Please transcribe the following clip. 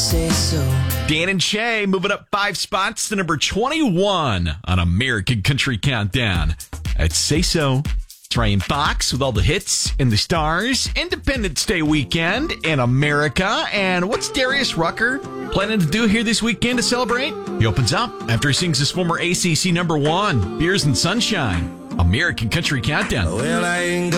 say so. Dan and Shay moving up 5 spots to number 21 on American Country Countdown. At Say So. Trey Fox with all the hits and the stars. Independence Day weekend in America. And what's Darius Rucker planning to do here this weekend to celebrate? He opens up after he sings his former ACC number 1, Beers and Sunshine. American Country Countdown. Well, I ain't